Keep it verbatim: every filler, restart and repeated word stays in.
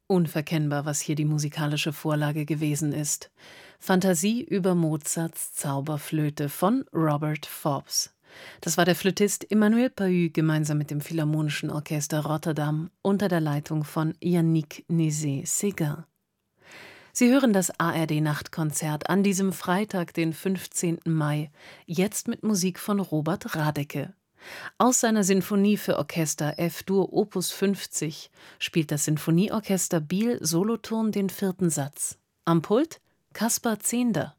Unverkennbar, was hier die musikalische Vorlage gewesen ist. Phantasie über Mozarts Zauberflöte von Robert Forbes. Das war der Flötist Emmanuel Pahud gemeinsam mit dem Philharmonischen Orchester Rotterdam unter der Leitung von Yannick Nézet-Séguin. Sie hören das A R D-Nachtkonzert an diesem Freitag, den fünfzehnten Mai, jetzt mit Musik von Robert Radecke. Aus seiner Sinfonie für Orchester F-Dur Opus fünfzig spielt das Sinfonieorchester Biel Solothurn den vierten Satz. Am Pult Kaspar Zehnder.